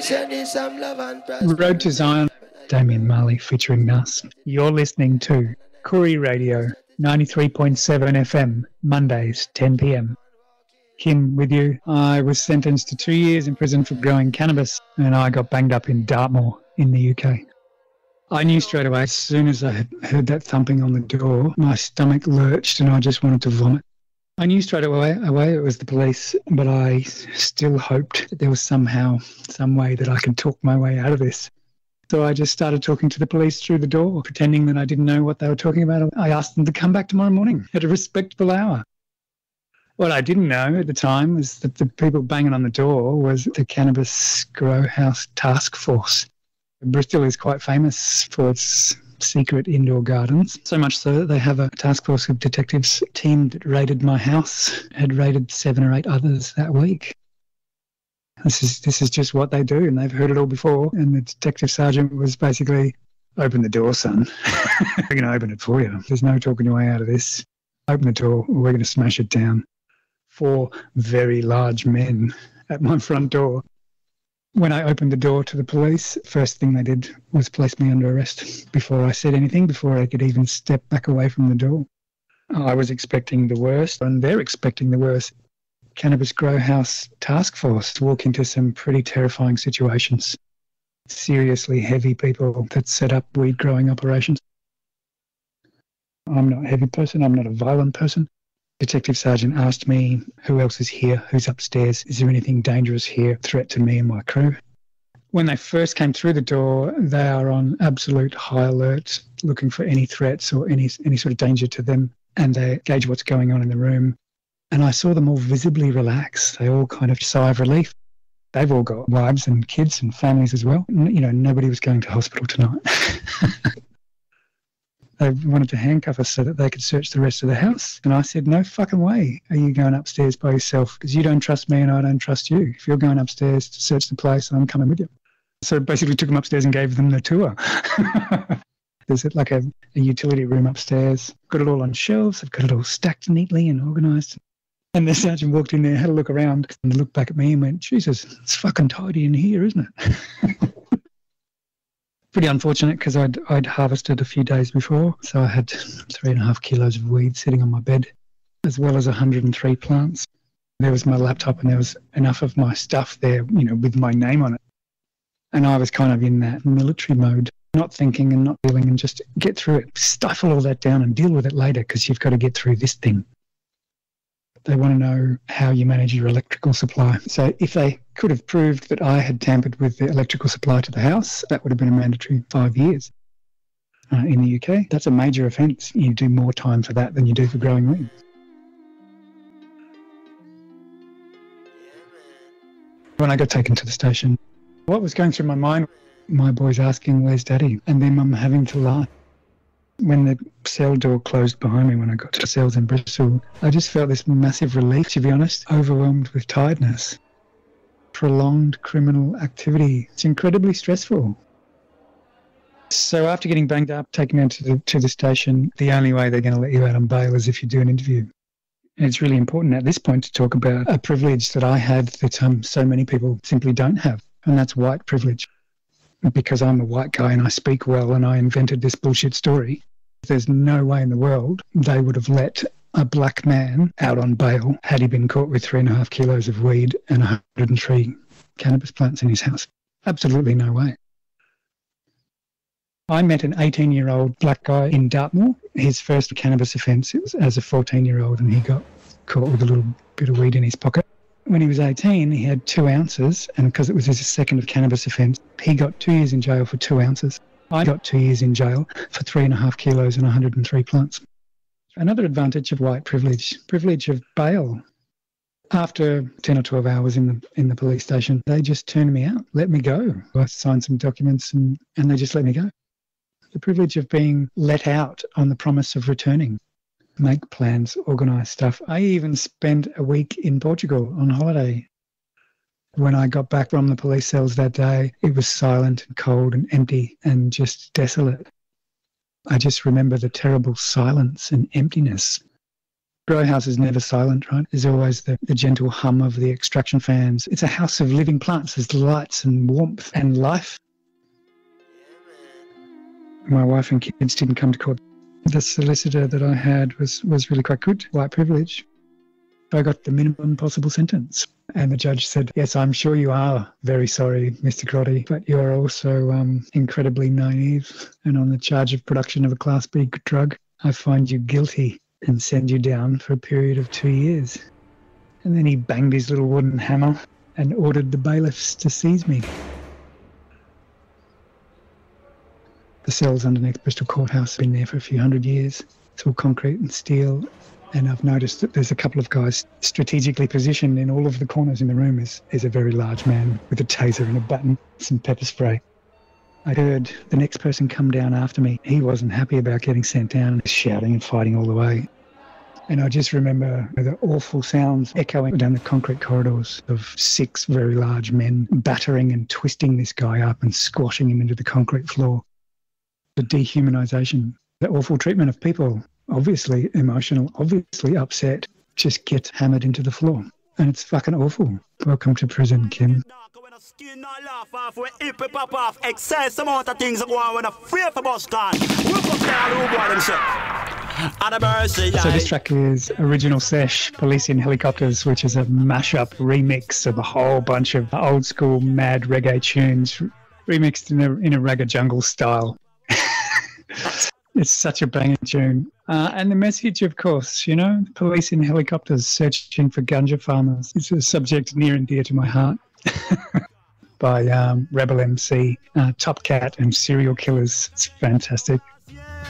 Road to Zion, Damien Marley featuring Nas. You're listening to Koori Radio, 93.7 FM, Mondays, 10 p.m. Kim with you. I was sentenced to 2 years in prison for growing cannabis, and I got banged up in Dartmoor in the UK. I knew straight away, as soon as I heard that thumping on the door, my stomach lurched and I just wanted to vomit. I knew straight away it was the police, but I still hoped that there was some way that I could talk my way out of this. So I just started talking to the police through the door, pretending that I didn't know what they were talking about. I asked them to come back tomorrow morning at a respectable hour. What I didn't know at the time was that the people banging on the door was the Cannabis Grow House Task Force. Bristol is quite famous for its secret indoor gardens, so much so that they have a task force of detectives team that raided my house, had raided 7 or 8 others that week. This is just what they do, and they've heard it all before. And the detective sergeant was basically, open the door, son. We're going to open it for you. There's no talking your way out of this. Open the door, we're going to smash it down. 4 very large men at my front door. When I opened the door to the police, first thing they did was place me under arrest before I said anything, before I could even step back away from the door. I was expecting the worst, and they're expecting the worst. Cannabis Grow House Task Force walk into some pretty terrifying situations. Seriously heavy people that set up weed growing operations. I'm not a heavy person. I'm not a violent person. Detective Sergeant asked me, who else is here? Who's upstairs? Is there anything dangerous here? Threat to me and my crew? When they first came through the door, they are on absolute high alert, looking for any threats or any sort of danger to them, and they gauge what's going on in the room. And I saw them all visibly relax. They all kind of sigh of relief. They've all got wives and kids and families as well. Nobody was going to hospital tonight. They wanted to handcuff us so that they could search the rest of the house. And I said, no fucking way are you going upstairs by yourself, because you don't trust me and I don't trust you. If you're going upstairs to search the place, I'm coming with you. So basically took them upstairs and gave them the tour. There's like a utility room upstairs. Got it all on shelves. They've got it all stacked neatly and organised. And the sergeant walked in there, had a look around, and looked back at me and went, Jesus, it's fucking tidy in here, isn't it? Pretty unfortunate, because I'd harvested a few days before, so I had 3.5 kilos of weed sitting on my bed, as well as 103 plants. There was my laptop and there was enough of my stuff there, with my name on it. And I was kind of in that military mode, not thinking and not feeling, and just get through it, stifle all that down and deal with it later, because you've got to get through this thing. They want to know how you manage your electrical supply. So if they could have proved that I had tampered with the electrical supply to the house, that would have been a mandatory 5 years. In the UK, that's a major offence. You do more time for that than you do for growing weed. When I got taken to the station, what was going through my mind? My boy's asking, where's Daddy? And then Mum having to lie. When the cell door closed behind me when I got to the cells in Bristol, I just felt this massive relief, to be honest, overwhelmed with tiredness. Prolonged criminal activity. It's incredibly stressful. So after getting banged up, taken me to the station, the only way they're going to let you out on bail is if you do an interview. And it's really important at this point to talk about a privilege that I had that so many people simply don't have, and that's white privilege. Because I'm a white guy and I speak well and I invented this bullshit story, there's no way in the world they would have let a black man out on bail had he been caught with 3.5 kilos of weed and 103 cannabis plants in his house. Absolutely no way. I met an 18-year-old black guy in Dartmoor. His first cannabis offence was as a 14-year-old, and he got caught with a little bit of weed in his pocket. When he was 18, he had 2 ounces, and because it was his second of cannabis offence, he got 2 years in jail for 2 ounces. I got 2 years in jail for 3.5 kilos and 103 plants. Another advantage of white privilege of bail. After 10 or 12 hours in the police station, they just turned me out, let me go. I signed some documents and they just let me go. The privilege of being let out on the promise of returning. Make plans, organise stuff. I even spent a week in Portugal on holiday. When I got back from the police cells that day, it was silent and cold and empty and just desolate. I just remember the terrible silence and emptiness. Grow house is never silent, right? There's always the gentle hum of the extraction fans. It's a house of living plants. There's lights and warmth and life. My wife and kids didn't come to court. The solicitor that I had was really quite good, white privilege. I got the minimum possible sentence. And the judge said, yes, I'm sure you are very sorry, Mr. Crotty, but you're also incredibly naive. And on the charge of production of a Class B drug, I find you guilty and send you down for a period of 2 years. And then he banged his little wooden hammer and ordered the bailiffs to seize me. The cells underneath Bristol Courthouse have been there for a few hundred years. It's all concrete and steel. And I've noticed that there's a couple of guys strategically positioned in all of the corners in the room. Is a very large man with a taser and a baton, some pepper spray. I heard the next person come down after me. He wasn't happy about getting sent down, shouting and fighting all the way. And I just remember the awful sounds echoing down the concrete corridors of 6 very large men battering and twisting this guy up and squashing him into the concrete floor. The dehumanisation, the awful treatment of people, obviously emotional, obviously upset, just gets hammered into the floor. And it's fucking awful. Welcome to prison, Kim. So this track is Original Sesh, Police in Helicopters, which is a mashup remix of a whole bunch of old school mad reggae tunes, remixed in a Ragga Jungle style. It's such a banging tune. And the message, of course, you know, police in helicopters searching for ganja farmers. It's a subject near and dear to my heart. By Rebel MC, Top Cat and Serial Killers. It's fantastic.